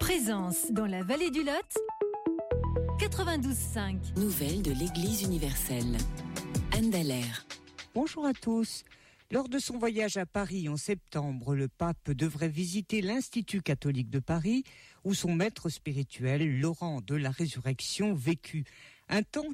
Présence dans la vallée du Lot, 92.5. Nouvelles de l'Église universelle. Anne Dallaire. Bonjour à tous. Lors de son voyage à Paris en septembre, le pape devrait visiter l'Institut catholique de Paris, où son maître spirituel, Laurent de la Résurrection, vécut. Un temps